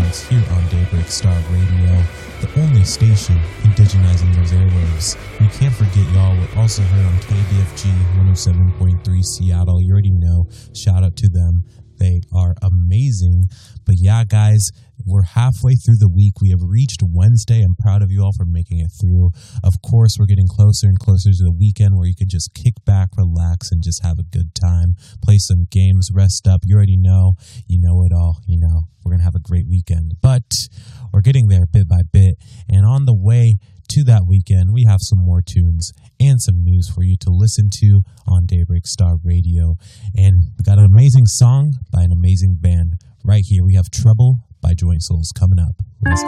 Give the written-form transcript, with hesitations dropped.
tunes here on Daybreak Star Radio, the only station indigenizing those airwaves. And you can't forget, y'all, we're also heard on KBFG 107.3 Seattle. You already know. Shout out to them. They are amazing. But yeah, guys, we're halfway through the week. We have reached Wednesday. I'm proud of you all for making it through. Of course, we're getting closer and closer to the weekend where you could just kick back, relax, and just have a good time. Play some games, rest up. You already know. You know it all. You know, we're going to have a great weekend. But we're getting there bit by bit. And on the way to that weekend, we have some more tunes and some news for you to listen to on Daybreak Star Radio. And we got an amazing song by an amazing band. Right here, we have Trouble by Joint Souls coming up. Let's